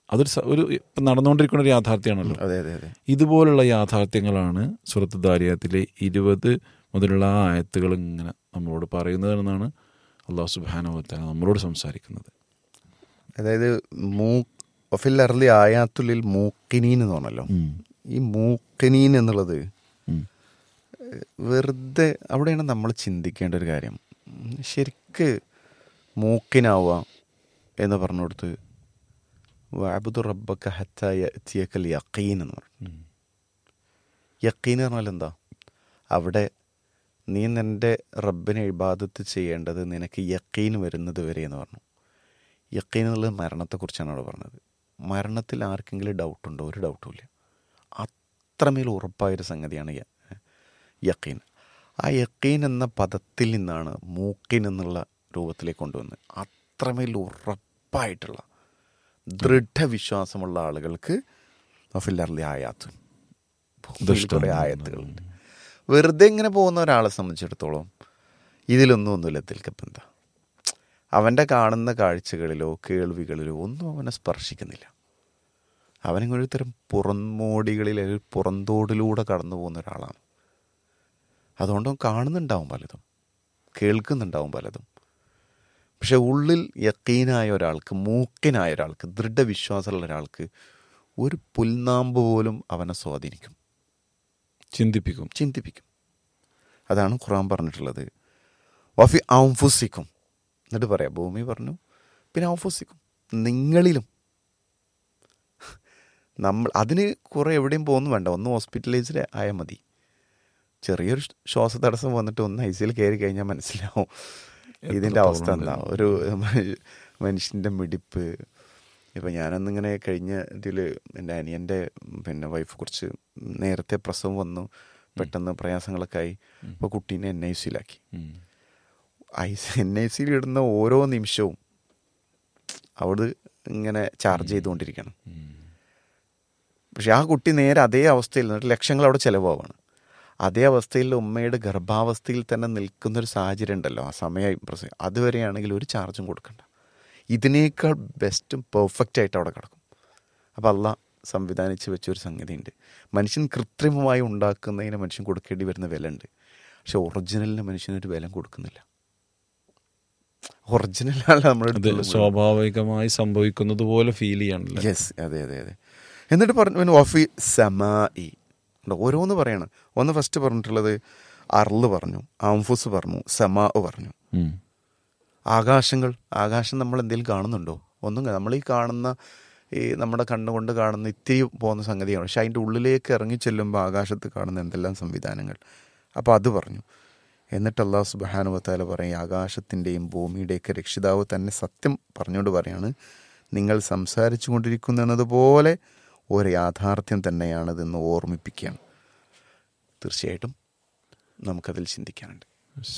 അതൊരു ഒരു ഇപ്പം നടന്നുകൊണ്ടിരിക്കുന്ന ഒരു യാഥാർത്ഥ്യമാണല്ലോ. അതെ അതെ അതെ. ഇതുപോലുള്ള യാഥാർത്ഥ്യങ്ങളാണ് സൂറത്ത് ദാരിയാത്തിലെ 20 മുതലുള്ള ആ ആയത്തുകൾ ഇങ്ങനെ നമ്മളോട് പറയുന്നതെന്നാണ് അള്ളാഹു സുബ്ഹാനഹു വ തആല നമ്മളോട് സംസാരിക്കുന്നത്. അതായത് ഒഫിൽ അർളി ആയാത്തുലിൽ മൂക്കിനീൻ എന്ന് പറഞ്ഞല്ലോ. ഈ മൂക്കിനീൻ എന്നുള്ളത് വെറുതെ അവിടെയാണ് നമ്മൾ ചിന്തിക്കേണ്ട ഒരു കാര്യം. ശരിക്ക് മൂക്കിനാവുക എന്ന് പറഞ്ഞു കൊടുത്ത് വഅബ്ദു റബ്ബക ഹത്താ യഅതിയകൽ യഖീൻ എന്ന് പറഞ്ഞു. യഖീൻ എന്ന് പറഞ്ഞാൽ എന്താ? അവിടെ നീ നിൻ്റെ റബ്ബിനെ ഇബാദത്ത് ചെയ്യേണ്ടത് നിനക്ക് യഖീൻ വരുന്നത് വരെ എന്ന് പറഞ്ഞു. യഖീൻ എന്നുള്ളത് മരണത്തെക്കുറിച്ചാണ് അവിടെ പറഞ്ഞത്. മരണത്തിൽ ആർക്കെങ്കിലും ഡൗട്ടുണ്ടോ? ഒരു ഡൗട്ടും ഇല്ല. അത്രമേൽ ഉറപ്പായൊരു സംഗതിയാണ് യഖീൻ. ആ യഖീൻ എന്ന പദത്തിൽ നിന്നാണ് മൂക്കിൻ എന്നുള്ള രൂപത്തിലേക്ക് കൊണ്ടുവന്നത്. അത്രമേൽ ഉറപ്പായിട്ടുള്ള ദൃഢവിശ്വാസമുള്ള ആളുകൾക്ക് ഫില്ലർലി ആയാത്ത് കുറേ ആയത്തുകളുണ്ട്. വെറുതെ ഇങ്ങനെ പോകുന്ന ഒരാളെ സംബന്ധിച്ചിടത്തോളം ഇതിലൊന്നുമില്ല. ഇതിൽക്കപ്പം എന്താ? അവൻ്റെ കാണുന്ന കാഴ്ചകളിലോ കേൾവികളിലോ ഒന്നും അവനെ സ്പർശിക്കുന്നില്ല. അവനിങ്ങനെ ഒരു തരം പുറംമോടികളിൽ പുറന്തോടിലൂടെ കടന്നു പോകുന്ന ഒരാളാണ്. അതുകൊണ്ട് കാണുന്നുണ്ടാവും പലതും, കേൾക്കുന്നുണ്ടാവും പലതും. പക്ഷെ ഉള്ളിൽ യക്കീനായ ഒരാൾക്ക്, മൂക്കിനായ ഒരാൾക്ക്, ദൃഢവിശ്വാസമുള്ള ഒരാൾക്ക് ഒരു പുൽനാമ്പ് പോലും അവനെ സ്വാധീനിക്കും, ചിന്തിപ്പിക്കും. അതാണ് ഖുർആൻ പറഞ്ഞിട്ടുള്ളത്. വഫി അൻഫുസിക്കും, എന്നിട്ട് പറയാം, ഭൂമി പറഞ്ഞു, പിന്നെ അൻഫുസിക്കും, നിങ്ങളിലും. നമ്മൾ അതിന് കുറേ എവിടെയും പോകുന്നു വേണ്ട, ഒന്ന് ഹോസ്പിറ്റലൈസ്ഡ് ആയാൽ മതി. ചെറിയൊരു ശ്വാസതടസ്സം വന്നിട്ട് ഒന്ന് ഐസിയിൽ കയറി കഴിഞ്ഞാൽ മനസ്സിലാവും ഇതിൻ്റെ അവസ്ഥ എന്താ. ഒരു മനുഷ്യൻ്റെ മിടിപ്പ്. ഇപ്പം ഞാനൊന്നിങ്ങനെ കഴിഞ്ഞ ഇതിൽ എൻ്റെ അനിയൻ്റെ വൈഫ് കുറച്ച് നേരത്തെ പ്രസവം വന്നു, പെട്ടെന്ന് പ്രയാസങ്ങളൊക്കെ ആയി. ഇപ്പോൾ കുട്ടീനെ NICയിലാക്കി. NICയിൽ ഇടുന്ന ഓരോ നിമിഷവും അവിടെ ഇങ്ങനെ ചാർജ് ചെയ്തുകൊണ്ടിരിക്കണം. പക്ഷെ ആ കുട്ടി നേരെ അതേ അവസ്ഥയിൽ നിന്നിട്ട് ലക്ഷങ്ങൾ അവിടെ ചിലവാണ്. അതേ അവസ്ഥയിൽ ഉമ്മയുടെ ഗർഭാവസ്ഥയിൽ തന്നെ നിൽക്കുന്നൊരു സാഹചര്യം ഉണ്ടല്ലോ, ആ സമയമായി പ്രസവം, അതുവരെയാണെങ്കിൽ ഒരു ചാർജും കൊടുക്കണ്ട. ഇതിനേക്കാൾ ബെസ്റ്റും പെർഫെക്റ്റ് ആയിട്ട് അവിടെ കിടക്കും. അപ്പോൾ അള്ളാഹ് സംവിധാനിച്ച് വെച്ചൊരു സംഗതിയുണ്ട്. മനുഷ്യൻ കൃത്രിമമായി ഉണ്ടാക്കുന്നതിന് മനുഷ്യൻ കൊടുക്കേണ്ടി വരുന്ന വില ഉണ്ട്. പക്ഷെ ഒറിജിനലിന് മനുഷ്യനൊരു വില കൊടുക്കുന്നില്ല. ഒറിജിനലാണ് നമ്മുടെ സ്വാഭാവികമായി സംഭവിക്കുന്നത് പോലെ ഫീൽ ചെയ്യണല്ലോ. യെസ്, അതെ അതെ അതെ. എന്നിട്ട് പറഞ്ഞു വഫി സമായി, ഓരോന്ന് പറയണം. ഒന്ന് ഫസ്റ്റ് പറഞ്ഞിട്ടുള്ളത് അർള് പറഞ്ഞു, അൻഫുസ് പറഞ്ഞു, സമാ പറഞ്ഞു. ആകാശം നമ്മൾ എന്തെങ്കിലും കാണുന്നുണ്ടോ? ഒന്നും. നമ്മൾ ഈ കാണുന്ന, ഈ നമ്മുടെ കണ്ണുകൊണ്ട് കാണുന്ന ഇത്തിരി പോകുന്ന സംഗതിയാണ്. പക്ഷെ അതിൻ്റെ ഉള്ളിലേക്ക് ഇറങ്ങി ചെല്ലുമ്പോൾ ആകാശത്ത് കാണുന്ന എന്തെല്ലാം സംവിധാനങ്ങൾ. അപ്പോൾ അത് പറഞ്ഞു. എന്നിട്ട് അല്ലാഹു സുബ്ഹാനഹു വ തആല പറയും, ആകാശത്തിൻ്റെയും ഭൂമിയുടെയൊക്കെ രക്ഷിതാവ് തന്നെ സത്യം പറഞ്ഞുകൊണ്ട് പറയാണ്, നിങ്ങൾ സംസാരിച്ചു കൊണ്ടിരിക്കുന്നതുപോലെ ഒരു യാഥാർത്ഥ്യം തന്നെയാണിതെന്ന് ഓർമ്മിപ്പിക്കുകയാണ്. തീർച്ചയായിട്ടും നമുക്കതിൽ ചിന്തിക്കാനുണ്ട്.